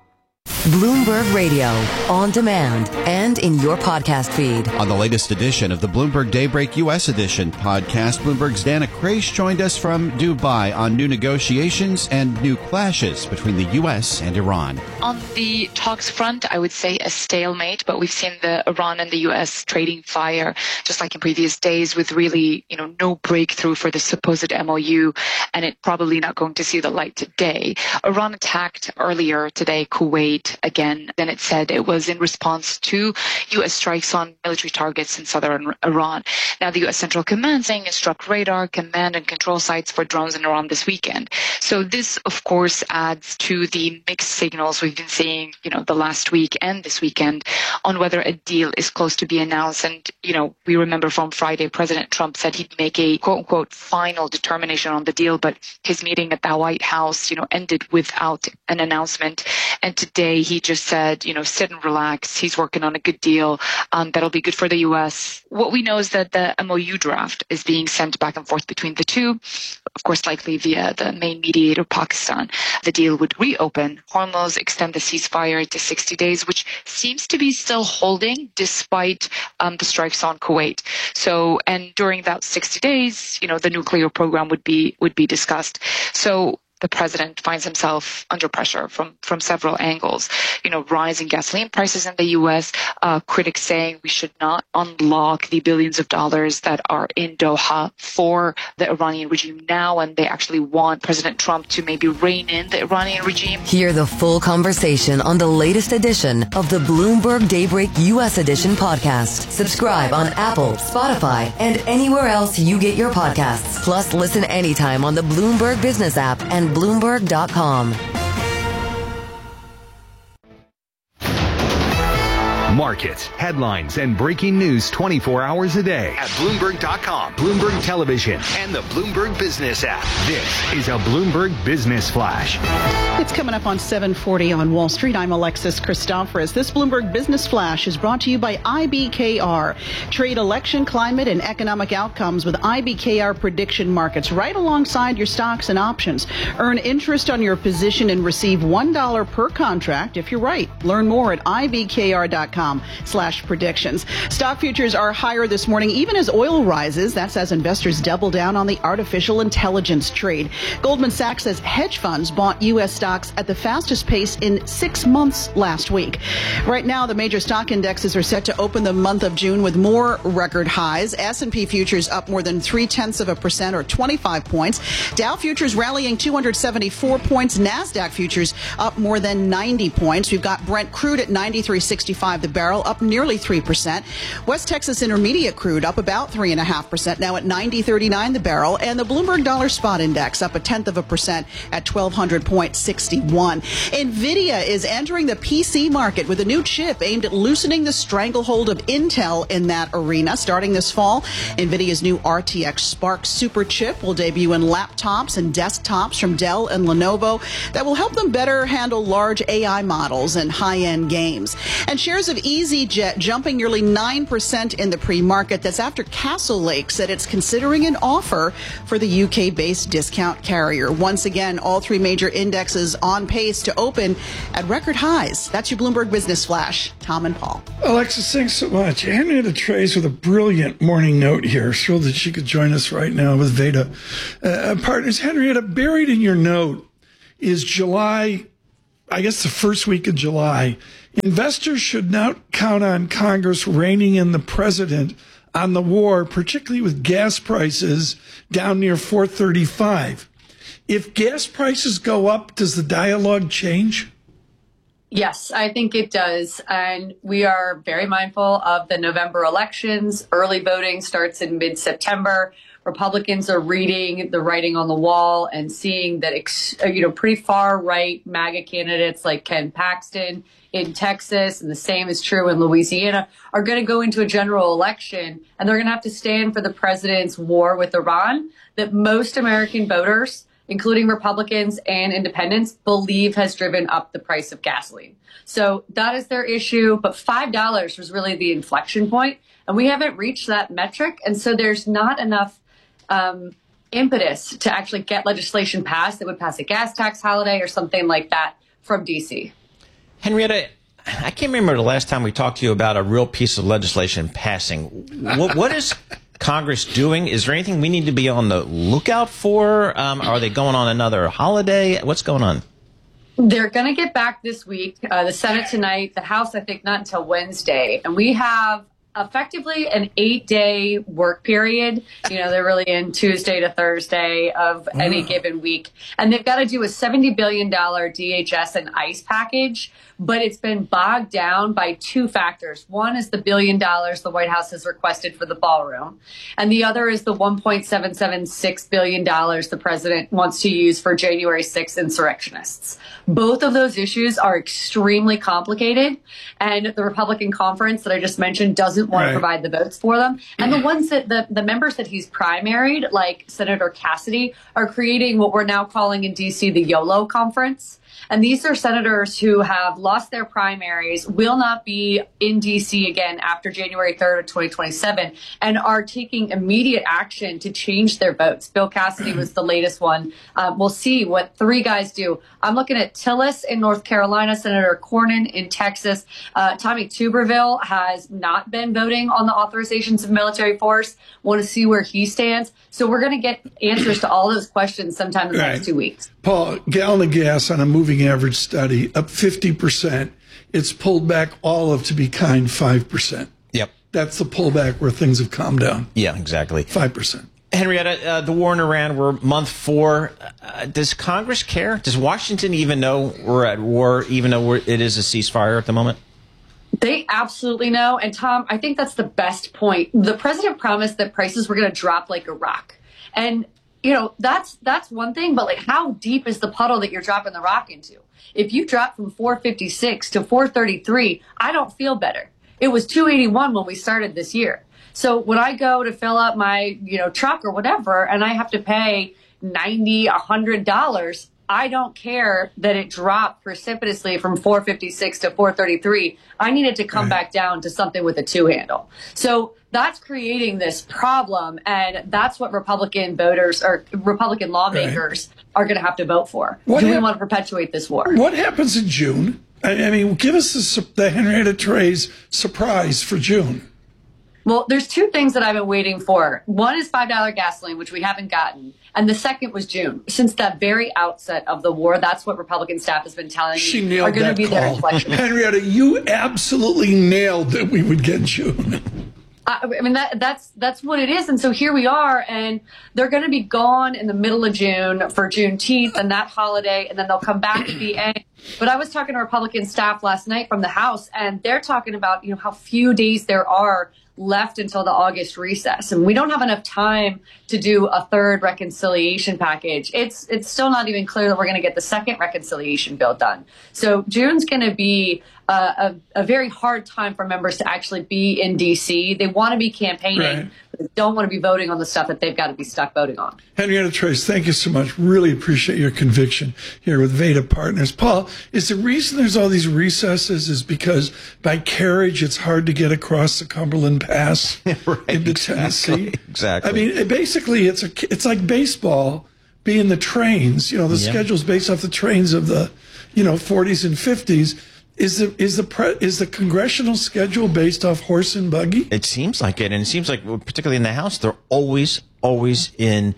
Bloomberg Radio, on demand and in your podcast feed. On the latest edition of the Bloomberg Daybreak U.S. Edition podcast, Bloomberg's Dana Kraish joined us from Dubai on new negotiations and new clashes between the U.S. and Iran. On the talks front, I would say a stalemate, but we've seen the Iran and the U.S. trading fire, just like in previous days, with really, no breakthrough for the supposed MOU, and it probably not going to see the light today. Iran attacked earlier today Kuwait again. Then it said it was in response to U.S. strikes on military targets in southern Iran. Now, the U.S. Central Command saying it struck radar, command, and control sites for drones in Iran this weekend. So this, of course, adds to the mixed signals we've been seeing, the last week and this weekend on whether a deal is close to be announced. And, we remember from Friday, President Trump said he'd make a quote-unquote final determination on the deal, but his meeting at the White House, ended without an announcement. And today he just said, sit and relax. He's working on a good deal that'll be good for the U.S. What we know is that the MOU draft is being sent back and forth between the two, of course, likely via the main mediator, Pakistan. The deal would reopen Hormuz, extend the ceasefire to 60 days, which seems to be still holding despite the strikes on Kuwait. So, and during that 60 days, the nuclear program would be discussed. So the president finds himself under pressure from several angles. Rising gasoline prices in the U.S., critics saying we should not unlock the billions of dollars that are in Doha for the Iranian regime now, and they actually want President Trump to maybe rein in the Iranian regime. Hear the full conversation on the latest edition of the Bloomberg Daybreak U.S. Edition podcast. Subscribe on Apple, Spotify, and anywhere else you get your podcasts. Plus, listen anytime on the Bloomberg Business app and Bloomberg.com. Markets, headlines, and breaking news 24 hours a day at Bloomberg.com, Bloomberg Television, and the Bloomberg Business app. This is a Bloomberg Business Flash. It's coming up on 7:40 on Wall Street. I'm Alexis Christoforous. This Bloomberg Business Flash is brought to you by IBKR. Trade election, climate, and economic outcomes with IBKR prediction markets right alongside your stocks and options. Earn interest on your position and receive $1 per contract if you're right. Learn more at IBKR.com/predictions. Stock futures are higher this morning, even as oil rises. That's as investors double down on the artificial intelligence trade. Goldman Sachs says hedge funds bought U.S. stock stocks at the fastest pace in 6 months last week. Right now, the major stock indexes are set to open the month of June with more record highs. S&P futures up more than 0.3% or 25 points. Dow futures rallying 274 points. NASDAQ futures up more than 90 points. We've got Brent crude at 93.65 the barrel, up nearly 3%. West Texas Intermediate crude up about 3.5%, now at 90.39 the barrel. And the Bloomberg Dollar Spot Index up 0.1% at 1,200.61. NVIDIA is entering the PC market with a new chip aimed at loosening the stranglehold of Intel in that arena. Starting this fall, NVIDIA's new RTX Spark Super chip will debut in laptops and desktops from Dell and Lenovo that will help them better handle large AI models and high-end games. And shares of EasyJet jumping nearly 9% in the pre-market. That's after Castle Lake said it's considering an offer for the UK-based discount carrier. Once again, all three major indexes on pace to open at record highs. That's your Bloomberg Business Flash. Tom and Paul. Alexis, thanks so much. Henrietta Trays with a brilliant morning note here. Thrilled that she could join us right now with Veda Partners. Henrietta, buried in your note is July, I guess the first week of July. Investors should not count on Congress reining in the president on the war, particularly with gas prices down near $4.35. If gas prices go up, does the dialogue change? Yes, I think it does. And we are very mindful of the November elections. Early voting starts in mid-September. Republicans are reading the writing on the wall and seeing that, pretty far right MAGA candidates like Ken Paxton in Texas, and the same is true in Louisiana, are going to go into a general election, and they're going to have to stand for the president's war with Iran that most American voters, including Republicans and independents, believe has driven up the price of gasoline. So that is their issue. But $5 was really the inflection point, and we haven't reached that metric. And so there's not enough impetus to actually get legislation passed that would pass a gas tax holiday or something like that from D.C. Henrietta, I can't remember the last time we talked to you about a real piece of legislation passing. What is Congress doing? Is there anything we need to be on the lookout for? Are they going on another holiday? What's going on? They're going to get back this week. The Senate tonight, the House, I think, not until Wednesday. And we have effectively an 8-day work period. They're really in Tuesday to Thursday of any given week. And they've got to do a $70 billion DHS and ICE package, but it's been bogged down by two factors. One is the $1 billion the White House has requested for the ballroom, and the other is the $1.776 billion the president wants to use for January 6th insurrectionists. Both of those issues are extremely complicated, and the Republican conference that I just mentioned doesn't want to provide the votes for them. And the ones that the members that he's primaried, like Senator Cassidy, are creating what we're now calling in D.C. the YOLO conference. And these are senators who have lost their primaries, will not be in D.C. again after January 3rd of 2027, and are taking immediate action to change their votes. Bill Cassidy was the latest one. We'll see what three guys do. I'm looking at Tillis in North Carolina, Senator Cornyn in Texas. Tommy Tuberville has not been voting on the authorizations of military force. Want to see where he stands. So we're going to get answers to all those questions sometime in the next 2 weeks. Paul, gallon of gas on a moving average study up 50%. It's pulled back all of, to be kind, 5%. Yep. That's the pullback where things have calmed down. Yeah, exactly. 5%. Henrietta, the war in Iran, we're month 4. Does Congress care? Does Washington even know we're at war, even though it is a ceasefire at the moment? They absolutely know. And Tom, I think that's the best point. The president promised that prices were going to drop like a rock. And, that's one thing. But how deep is the puddle that you're dropping the rock into? If you drop from 456 to 433, I don't feel better. It was 281 when we started this year. So when I go to fill up my, truck or whatever, and I have to pay $90, $100, I don't care that it dropped precipitously from 456 to 433. I need it to come back down to something with a 2 handle. So that's creating this problem, and that's what Republican voters or Republican lawmakers are going to have to vote for. Do we want to perpetuate this war? What happens in June? I mean, give us the Henrietta Trays surprise for June. Well, there's two things that I've been waiting for. One is $5 gasoline, which we haven't gotten. And the second was June. Since the very outset of the war, that's what Republican staff has been telling me are going to be their inflection. Henrietta, you absolutely nailed that we would get June. I mean, that's what it is. And so here we are, and they're going to be gone in the middle of June for Juneteenth and that holiday, and then they'll come back at the end. But I was talking to Republican staff last night from the House, and they're talking about, how few days there are left until the August recess. And we don't have enough time to do a third reconciliation package. It's still not even clear that we're going to get the second reconciliation bill done. So June's going to be a very hard time for members to actually be in D.C. They want to be campaigning, right, but they don't want to be voting on the stuff that they've got to be stuck voting on. Henrietta Trace, thank you so much. Really appreciate your conviction here with Veda Partners. Paul, is the reason there's all these recesses is because by carriage it's hard to get across the Cumberland Pass into Tennessee? Exactly. I mean, basically it's like baseball being the trains. The schedule's based off the trains of the 40s and 50s. Is the congressional schedule based off horse and buggy? It seems like it, and it seems like, particularly in the House, they're always in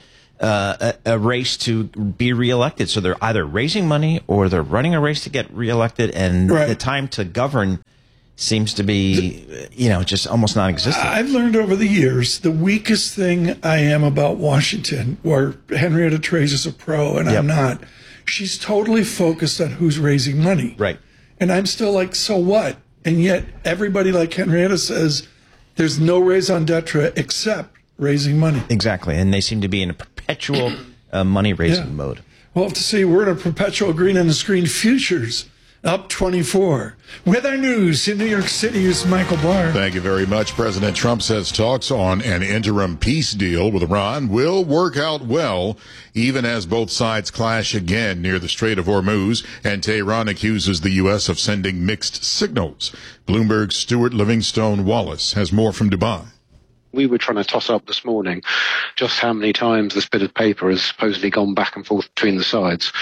a race to be reelected. So they're either raising money or they're running a race to get reelected, and the time to govern seems to be, just almost non-existent. I've learned over the years the weakest thing I am about Washington, where Henrietta Trace is a pro and I'm not. She's totally focused on who's raising money. Right. And I'm still like, so what? And yet everybody like Henrietta says there's no raison d'etre except raising money. Exactly. And they seem to be in a perpetual money-raising mode. We'll have to see. We're in a perpetual green on the screen. Futures up 24. With our news in New York City is Michael Barr. Thank you very much. President Trump says talks on an interim peace deal with Iran will work out well, even as both sides clash again near the Strait of Hormuz, and Tehran accuses the U.S. of sending mixed signals. Bloomberg's Stuart Livingstone Wallace has more from Dubai. We were trying to toss up this morning just how many times this bit of paper has supposedly gone back and forth between the sides.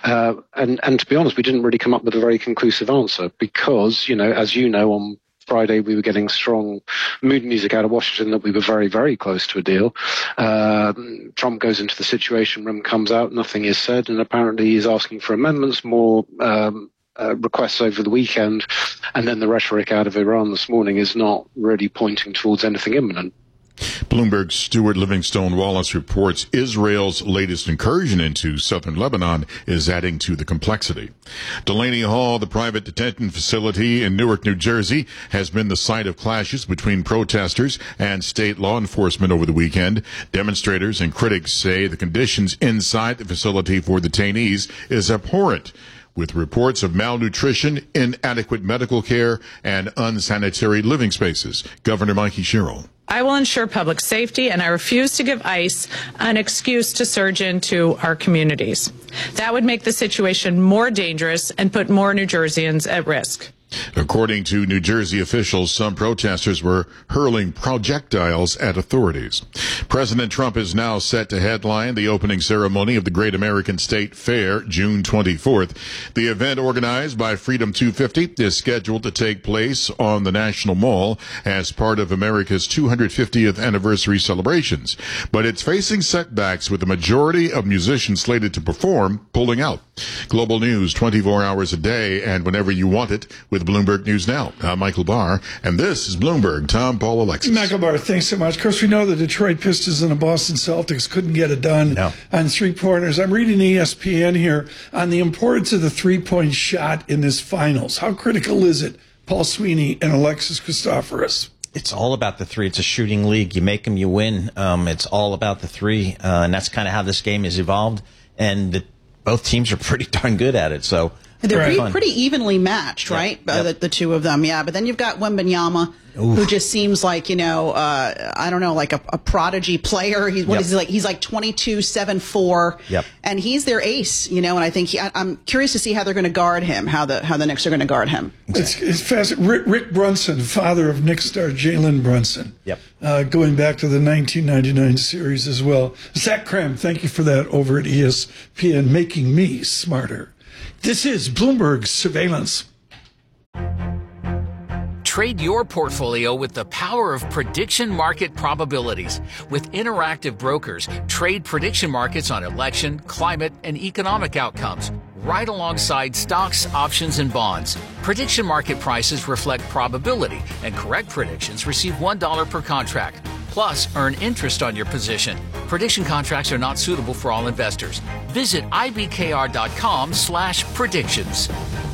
And to be honest, we didn't really come up with a very conclusive answer because, as you know, on Friday we were getting strong mood music out of Washington that we were very, very close to a deal. Trump goes into the Situation Room, comes out, nothing is said, and apparently he's asking for amendments, more requests over the weekend, and then the rhetoric out of Iran this morning is not really pointing towards anything imminent. Bloomberg's Stuart Livingstone Wallace reports Israel's latest incursion into southern Lebanon is adding to the complexity. Delaney Hall, the private detention facility in Newark, New Jersey, has been the site of clashes between protesters and state law enforcement over the weekend. Demonstrators and critics say the conditions inside the facility for detainees is abhorrent, with reports of malnutrition, inadequate medical care, and unsanitary living spaces. Governor Mikey Sherrill. I will ensure public safety, and I refuse to give ICE an excuse to surge into our communities. That would make the situation more dangerous and put more New Jerseyans at risk. According to New Jersey officials, some protesters were hurling projectiles at authorities. President Trump is now set to headline the opening ceremony of the Great American State Fair, June 24th. The event, organized by Freedom 250, is scheduled to take place on the National Mall as part of America's 250th anniversary celebrations. But it's facing setbacks, with the majority of musicians slated to perform pulling out. Global news 24 hours a day and whenever you want it with Bloomberg News Now. I'm Michael Barr, and this is Bloomberg. Tom, Paul, Alexis. Michael Barr, thanks so much. Of course, we know the Detroit Pistons and the Boston Celtics couldn't get it done on three-pointers. I'm reading ESPN here on the importance of the three-point shot in this finals. How critical is it? Paul Sweeney and Alexis Christoforous. It's all about the three. It's a shooting league. You make them, you win. It's all about the three, and that's kind of how this game has evolved. And both teams are pretty darn good at it. So they're pretty evenly matched, right? The two of them, yeah. But then you've got Wembanyama, who just seems like, I don't know, like a prodigy player. He's is he like? He's like 22, 7'4", and he's their ace, and I think I'm curious to see how they're going to guard him, how the Knicks are going to guard him. It's fascinating. Rick Brunson, father of Knicks star Jalen Brunson, going back to the 1999 series as well. Zach Kram, thank you for that over at ESPN, making me smarter. This is Bloomberg Surveillance. Trade your portfolio with the power of prediction market probabilities. With Interactive Brokers, trade prediction markets on election, climate, and economic outcomes, right alongside stocks, options, and bonds. Prediction market prices reflect probability, and correct predictions receive $1 per contract. Plus, earn interest on your position. Prediction contracts are not suitable for all investors. Visit ibkr.com/predictions.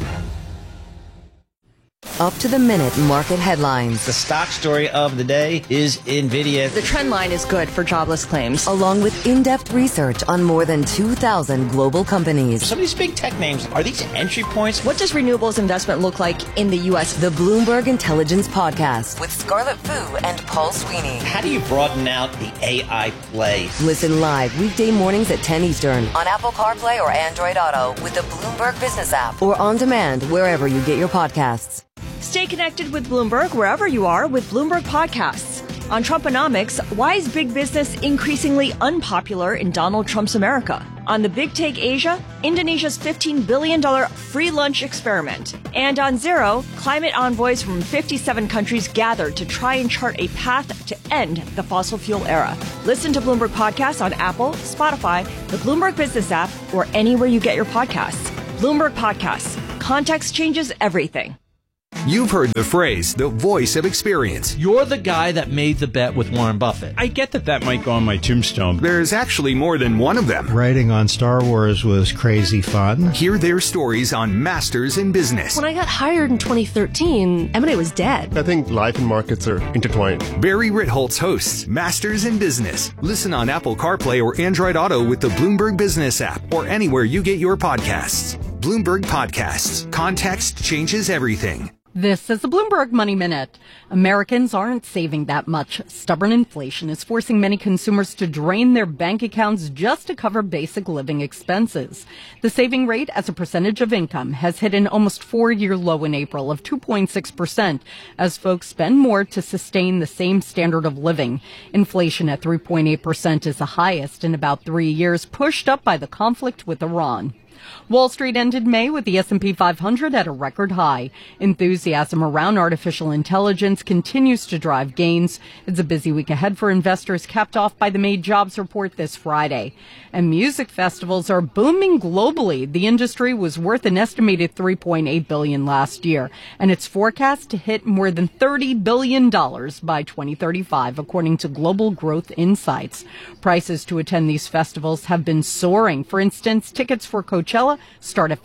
Up to the minute market headlines. The stock story of the day is NVIDIA. The trend line is good for jobless claims. Along with in-depth research on more than 2,000 global companies. Some of these big tech names, are these entry points? What does renewables investment look like in the U.S.? The Bloomberg Intelligence Podcast with Scarlett Fu and Paul Sweeney. How do you broaden out the AI play? Listen live weekday mornings at 10 Eastern on Apple CarPlay or Android Auto with the Bloomberg Business app or on demand wherever you get your podcasts. Stay connected with Bloomberg wherever you are with Bloomberg Podcasts. On Trumponomics, why is big business increasingly unpopular in Donald Trump's America? On The Big Take Asia, Indonesia's $15 billion free lunch experiment. And on Zero, climate envoys from 57 countries gathered to try and chart a path to end the fossil fuel era. Listen to Bloomberg Podcasts on Apple, Spotify, the Bloomberg Business app, or anywhere you get your podcasts. Bloomberg Podcasts. Context changes everything. You've heard the phrase, the voice of experience. You're the guy that made the bet with Warren Buffett. I get that might go on my tombstone. There's actually more than one of them. Writing on Star Wars was crazy fun. Hear their stories on Masters in Business. When I got hired in 2013, M&A was dead. I think life and markets are intertwined. Barry Ritholtz hosts Masters in Business. Listen on Apple CarPlay or Android Auto with the Bloomberg Business app or anywhere you get your podcasts. Bloomberg Podcasts. Context changes everything. This is the Bloomberg Money Minute. Americans aren't saving that much. Stubborn inflation is forcing many consumers to drain their bank accounts just to cover basic living expenses. The saving rate as a percentage of income has hit an almost 4-year low in April of 2.6% as folks spend more to sustain the same standard of living. Inflation at 3.8% is the highest in about 3 years, pushed up by the conflict with Iran. Wall Street ended May with the S&P 500 at a record high. Enthusiasm around artificial intelligence continues to drive gains. It's a busy week ahead for investors, capped off by the May jobs report this Friday. And music festivals are booming globally. The industry was worth an estimated $3.8 billion last year, and it's forecast to hit more than $30 billion by 2035, according to Global Growth Insights. Prices to attend these festivals have been soaring. For instance, tickets for Coachella start at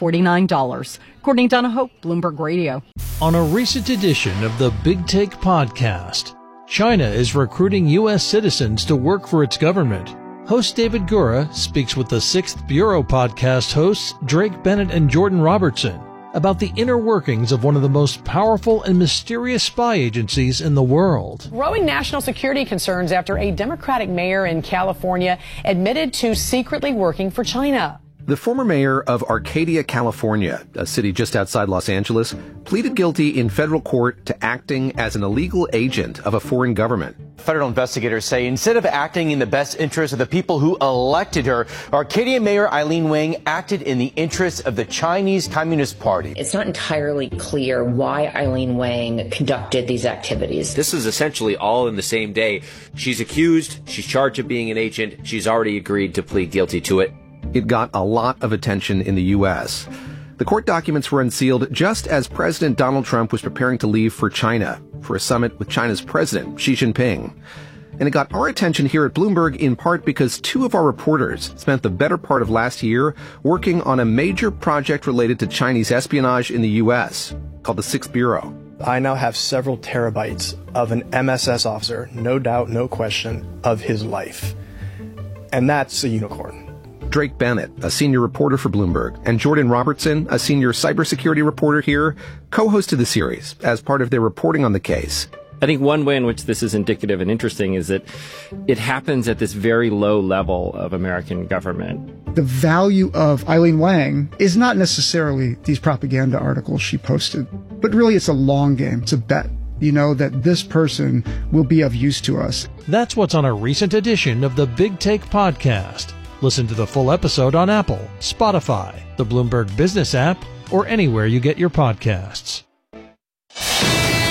$549. Courtney Donahoe, Bloomberg Radio. On a recent edition of the Big Take podcast, China is recruiting U.S. citizens to work for its government. Host David Gura speaks with the Sixth Bureau podcast hosts Drake Bennett and Jordan Robertson about the inner workings of one of the most powerful and mysterious spy agencies in the world. Growing national security concerns after a Democratic mayor in California admitted to secretly working for China. The former mayor of Arcadia, California, a city just outside Los Angeles, pleaded guilty in federal court to acting as an illegal agent of a foreign government. Federal investigators say instead of acting in the best interest of the people who elected her, Arcadia Mayor Eileen Wang acted in the interest of the Chinese Communist Party. It's not entirely clear why Eileen Wang conducted these activities. This is essentially all in the same day. She's accused, she's charged of being an agent, she's already agreed to plead guilty to it. It got a lot of attention in the U.S. The court documents were unsealed just as President Donald Trump was preparing to leave for China for a summit with China's president, Xi Jinping. And it got our attention here at Bloomberg in part because two of our reporters spent the better part of last year working on a major project related to Chinese espionage in the U.S. called the Sixth Bureau. I now have several terabytes of an MSS officer, no doubt, no question, of his life. And that's a unicorn. Drake Bennett, a senior reporter for Bloomberg, and Jordan Robertson, a senior cybersecurity reporter here, co-hosted the series as part of their reporting on the case. I think one way in which this is indicative and interesting is that it happens at this very low level of American government. The value of Eileen Wang is not necessarily these propaganda articles she posted, but really it's a long game. It's a bet. You know that this person will be of use to us. That's what's on a recent edition of the Big Take podcast. Listen to the full episode on Apple, Spotify, the Bloomberg Business app, or anywhere you get your podcasts.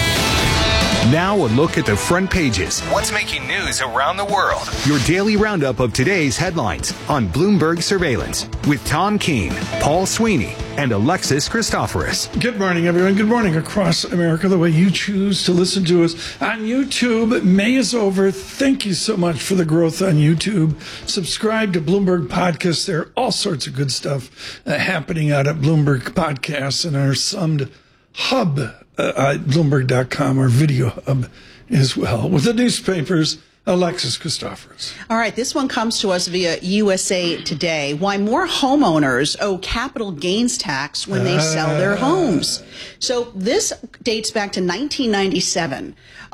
Now a look at the front pages. What's making news around the world? Your daily roundup of today's headlines on Bloomberg Surveillance with Tom Keene, Paul Sweeney, and Alexis Christoforous. Good morning, everyone. Good morning across America, the way you choose to listen to us on YouTube. May is over. Thank you so much for the growth on YouTube. Subscribe to Bloomberg Podcasts. There are all sorts of good stuff happening out at Bloomberg Podcasts and our summed hub at Bloomberg.com, our video hub as well. With the newspapers, Alexis Christoforous. All right, this one comes to us via USA Today. Why more homeowners owe capital gains tax when they sell their homes. So this dates back to 1997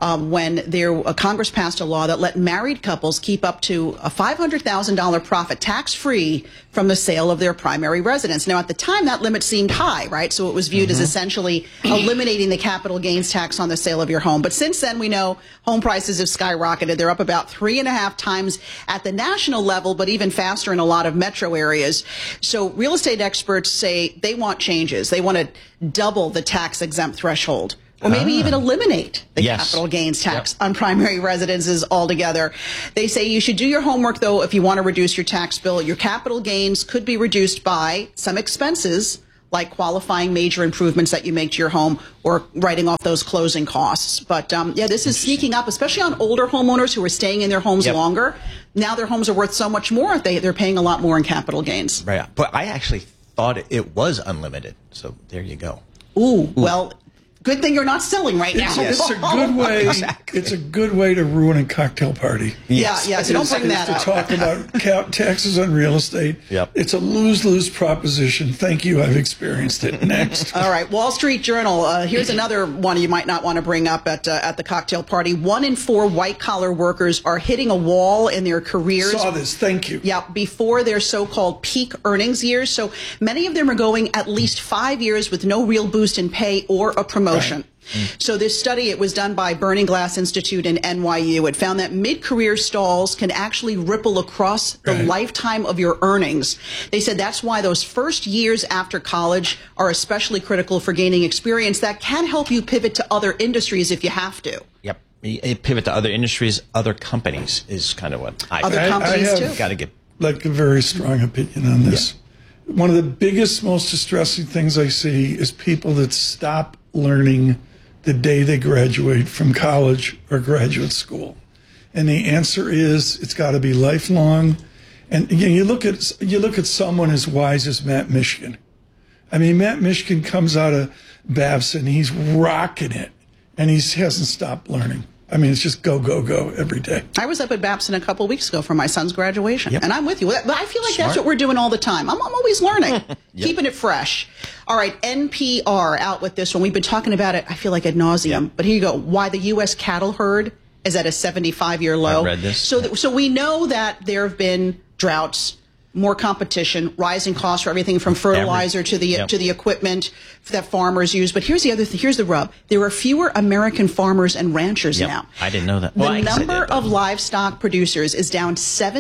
when Congress passed a law that let married couples keep up to a $500,000 profit tax-free from the sale of their primary residence. Now, at the time, that limit seemed high, right? So it was viewed as essentially eliminating the capital gains tax on the sale of your home. But since then, we know home prices have skyrocketed. They're up about 3.5 times at the national level, but even faster in a lot of metro areas. So real estate experts say they want changes. They want to double the tax-exempt threshold. Or maybe even eliminate the capital gains tax on primary residences altogether. They say you should do your homework, though, if you want to reduce your tax bill. Your capital gains could be reduced by some expenses, like qualifying major improvements that you make to your home or writing off those closing costs. But, this is sneaking up, especially on older homeowners who are staying in their homes longer. Now their homes are worth so much more, they're paying a lot more in capital gains. Right. But I actually thought it was unlimited. So there you go. Ooh. Well, good thing you're not selling right now. It's a good way. Exactly. It's a good way to ruin a cocktail party. Yeah. So don't bring that up. To talk about taxes on real estate. It's a lose-lose proposition. Thank you. I've experienced it. Next. All right. Wall Street Journal. Here's another one you might not want to bring up at the cocktail party. 1 in 4 white-collar workers are hitting a wall in their careers. Saw this. Thank you. Yeah. Before their so-called peak earnings years. So many of them are going at least 5 years with no real boost in pay or a promotion. Right. So this study, it was done by Burning Glass Institute and NYU. It found that mid-career stalls can actually ripple across the lifetime of your earnings. They said that's why those first years after college are especially critical for gaining experience that can help you pivot to other industries if you have to. Yep. You pivot to other industries, other companies is kind of what I other companies I have too. Got to get a very strong opinion on this. Yeah. One of the biggest, most distressing things I see is people that stop learning the day they graduate from college or graduate school. And the answer is it's got to be lifelong. And again, you look at someone as wise as Matt Mishkin. I mean, Matt Mishkin comes out of Babson, he's rocking it, and he hasn't stopped learning. I mean, it's just go, go, go every day. I was up at Babson a couple of weeks ago for my son's graduation, and I'm with you. But I feel like that's what we're doing all the time. I'm always learning, keeping it fresh. All right, NPR out with this one. We've been talking about it, I feel like, ad nauseum. But here you go. Why the U.S. cattle herd is at a 75-year low. I read this. So we know that there have been droughts, more competition, rising costs for everything from fertilizer to the equipment that farmers use. But here's the other thing. Here's the rub. There are fewer American farmers and ranchers now. I didn't know that. The number of livestock producers is down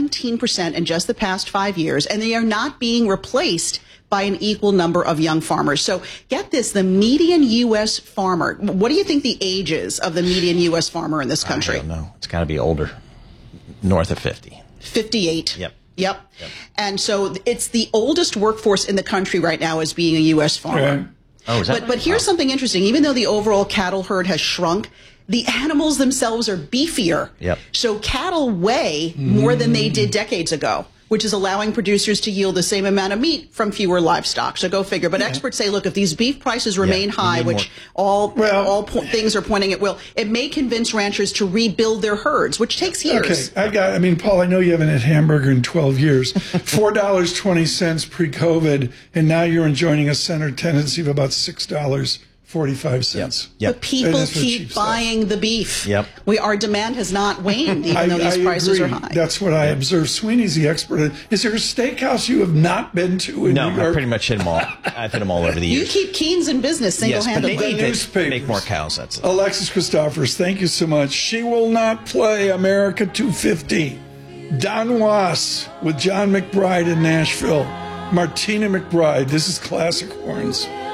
17% in just the past 5 years, and they are not being replaced by an equal number of young farmers. So get this, the median U.S. farmer, what do you think the age is of the median U.S. farmer in this country? I don't know. It's got to be older, north of 50. 58. Yep. And so it's the oldest workforce in the country right now as being a U.S. farmer. Oh, is that? But here's something interesting. Even though the overall cattle herd has shrunk, the animals themselves are beefier. So cattle weigh more than they did decades ago, which is allowing producers to yield the same amount of meat from fewer livestock. So go figure. But experts say, look, if these beef prices remain high, which things are pointing at it may convince ranchers to rebuild their herds, which takes years. Okay, Paul, I know you haven't had hamburger in 12 years. $4.20 pre-COVID, and now you're enjoying a center tendency of about $6.45. But people keep buying the beef. Our demand has not waned, even though these prices are high. That's what I observed. Sweeney's the expert. Is there a steakhouse you have not been to in New York? I pretty much hit them all. I've hit them all over the years. You keep Keen's in business single-handedly. Yes, but they need to make more cows. That's it. Alexis Christoforous, thank you so much. She will not play America 250. Don Was with John McBride in Nashville. Martina McBride. This is Classic Horns.